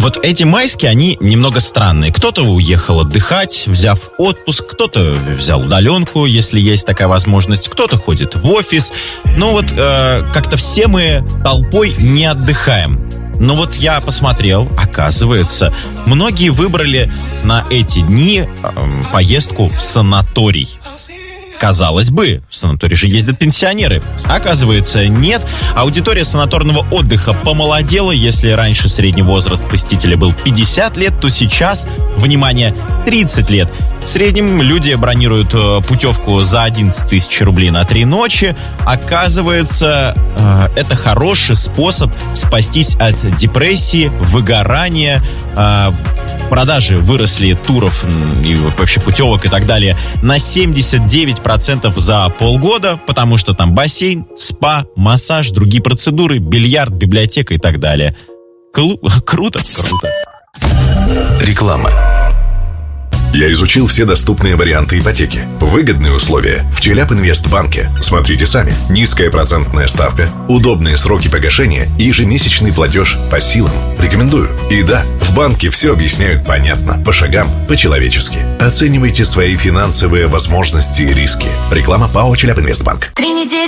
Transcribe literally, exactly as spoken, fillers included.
Вот эти майские, они немного странные. Кто-то уехал отдыхать, взяв отпуск, кто-то взял удаленку, если есть такая возможность, кто-то ходит в офис. Ну вот э, как-то все мы толпой не отдыхаем. Но вот я посмотрел, оказывается, многие выбрали на эти дни э, поездку в санаторий. Казалось бы, в санаторий же ездят пенсионеры. Оказывается, нет. Аудитория санаторного отдыха помолодела. Если раньше средний возраст посетителя был пятьдесят лет, то сейчас, внимание, тридцать лет. В среднем люди бронируют путевку за одиннадцать тысяч рублей на три ночи. Оказывается, это хороший способ спастись от депрессии, выгорания. Продажи выросли туров и вообще путевок и так далее на семьдесят девять процентов за полгода, потому что там бассейн, спа, массаж, другие процедуры, бильярд, библиотека и так далее. Клу- круто, круто. Реклама. Я изучил все доступные варианты ипотеки. Выгодные условия в Челябинвестбанке. Смотрите сами. Низкая процентная ставка, удобные сроки погашения и ежемесячный платеж по силам. Рекомендую. И да, в банке все объясняют понятно, по шагам, по-человечески. Оценивайте свои финансовые возможности и риски. Реклама ПАО Челябинвестбанк. Три недели.